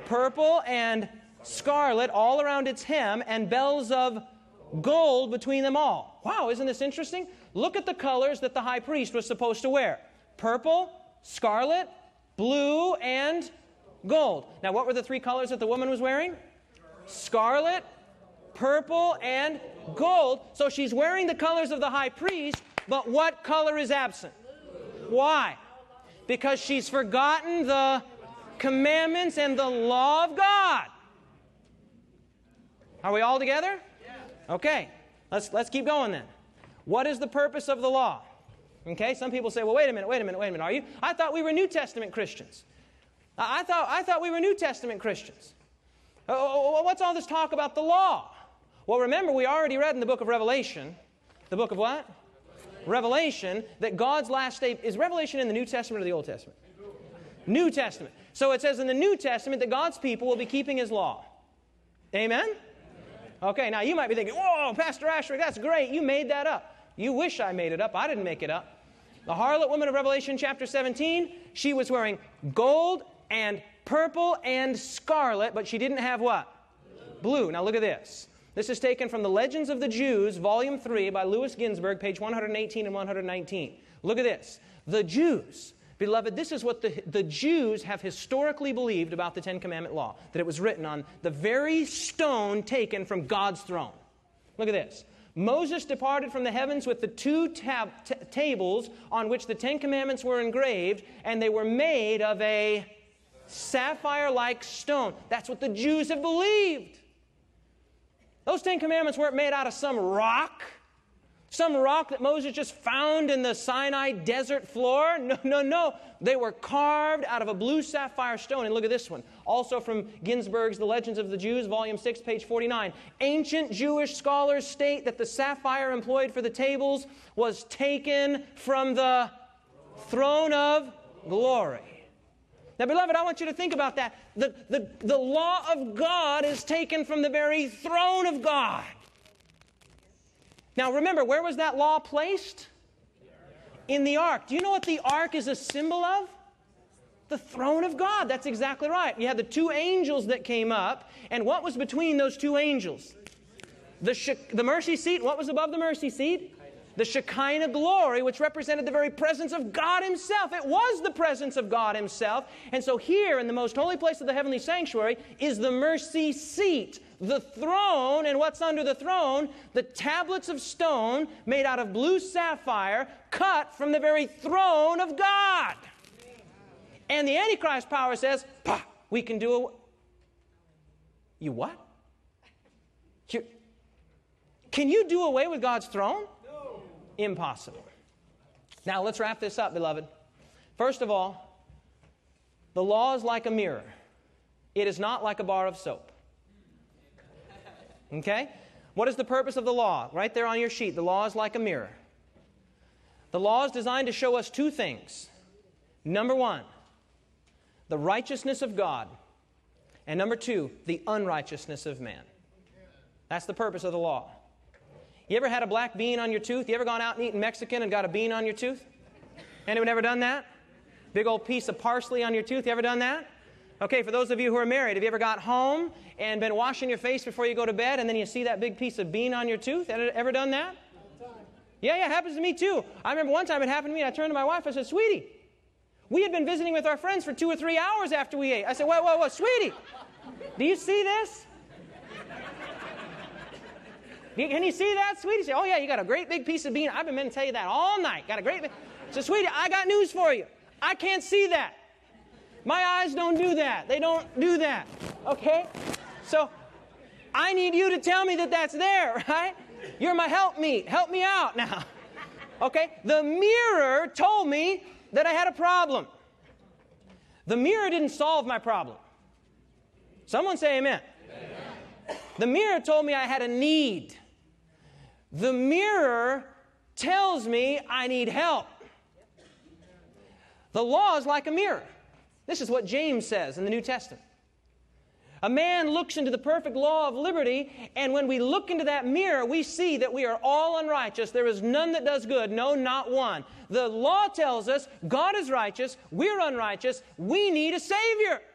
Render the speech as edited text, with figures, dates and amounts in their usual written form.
purple and scarlet all around its hem, and bells of gold between them all. Wow, isn't this interesting? Look at the colors that the high priest was supposed to wear. Purple, scarlet, blue, and gold. Now, what were the three colors that the woman was wearing? Scarlet, purple, and gold. So she's wearing the colors of the high priest, but what color is absent? Why? Because she's forgotten the commandments and the law of God. Are we all together? Okay, let's keep going then. What is the purpose of the law? Okay, some people say, well, wait a minute, are you? I thought we were New Testament Christians. I thought we were New Testament Christians. What's all this talk about the law? Well, remember, we already read in the book of Revelation, the book of what? Revelation, that God's last day, is Revelation in the New Testament or the Old Testament? New Testament. So it says in the New Testament that God's people will be keeping His law. Amen? Okay, now you might be thinking, whoa, Pastor Asherick, that's great. You made that up. You wish I made it up. I didn't make it up. The harlot woman of Revelation chapter 17, she was wearing gold and purple and scarlet, but she didn't have what? Blue. Now look at this. This is taken from the Legends of the Jews, volume 3, by Louis Ginsberg, page 118 and 119. Look at this. The Jews. Beloved, this is what the Jews have historically believed about the Ten Commandment law, that it was written on the very stone taken from God's throne. Look at this. Moses departed from the heavens with the two tables on which the Ten Commandments were engraved, and they were made of a sapphire-like stone. That's what the Jews have believed. Those Ten Commandments weren't made out of some rock that Moses just found in the Sinai desert floor. No. They were carved out of a blue sapphire stone. And look at this one. Also from Ginsberg's The Legends of the Jews, volume 6, page 49. Ancient Jewish scholars state that the sapphire employed for the tables was taken from the throne of glory. Now, beloved, I want you to think about that. The law of God is taken from the very throne of God. Now, remember, where was that law placed? In the ark. Do you know what the ark is a symbol of? The throne of God. That's exactly right. You had the two angels that came up, and what was between those two angels? The mercy seat. What was above the mercy seat? The Shekinah glory, which represented the very presence of God Himself. It was the presence of God Himself. And so here in the most holy place of the heavenly sanctuary is the mercy seat, the throne. And what's under the throne? The tablets of stone made out of blue sapphire, cut from the very throne of God. And the Antichrist power says, "Pah, we can do a..." You what? Can you do away with God's throne? Impossible. Now, let's wrap this up, beloved. First of all, the law is like a mirror. It is not like a bar of soap. Okay? What is the purpose of the law? Right there on your sheet. The law is like a mirror. The law is designed to show us two things. Number one, the righteousness of God. And number two, the unrighteousness of man. That's the purpose of the law. You ever had a black bean on your tooth? You ever gone out and eaten Mexican and got a bean on your tooth? Anyone ever done that? Big old piece of parsley on your tooth? You ever done that? Okay, for those of you who are married, have you ever got home and been washing your face before you go to bed and then you see that big piece of bean on your tooth? Ever done that? Yeah, it happens to me too. I remember one time it happened to me. I turned to my wife. I said, "Sweetie, we had been visiting with our friends for 2 or 3 hours after we ate." I said, whoa, sweetie, do you see this? Can you see that, sweetie? She said, "Oh, yeah, you got a great big piece of bean. I've been meaning to tell you that all night. Got a great big..." So, "Sweetie, I got news for you. I can't see that. My eyes don't do that. They don't do that." Okay? So, I need you to tell me that that's there, right? You're my helpmeet. Help me out now. Okay? The mirror told me that I had a problem. The mirror didn't solve my problem. Someone say amen. Amen. The mirror told me I had a need. The mirror tells me I need help. The law is like a mirror. This is what James says in the New Testament. A man looks into the perfect law of liberty, and when we look into that mirror, we see that we are all unrighteous. There is none that does good, no, not one. The law tells us God is righteous, we're unrighteous, we need a Savior.